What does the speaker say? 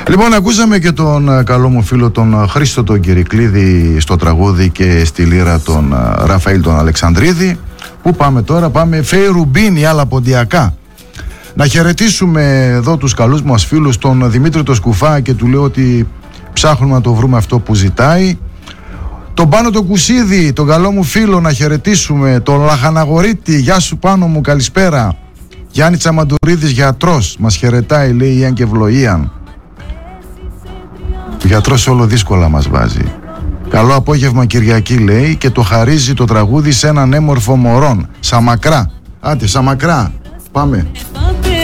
Λοιπόν, ακούσαμε και τον καλό μου φίλο τον Χρήστο τον Κυρικλίδη στο τραγούδι και στη λύρα τον Ραφαήλ τον Αλεξανδρίδη. Πού πάμε τώρα? Πάμε Φέη Ρουμπίνη, άλλα ποντιακά. Να χαιρετήσουμε εδώ τους καλούς μας φίλους, τον Δημήτρη το Σκουφά, και του λέω ότι ψάχνουμε να το βρούμε αυτό που ζητάει. Τον Πάνο το Κουσίδη, τον καλό μου φίλο, να χαιρετήσουμε. Τον Λαχαναγορίτη, γεια σου Πάνο μου, καλησπέρα. Γιάννη Τσαμαντουρίδης, γιατρός, μας χαιρετάει, λέει Ιαν και Βλοίαν. Ο γιατρός όλο δύσκολα μας βάζει. Καλό απόγευμα Κυριακή, λέει, και το χαρίζει το τραγούδι σε έναν έμορφο μωρόν. Σαμακρά. Άντε, Σαμακρά. Πάμε.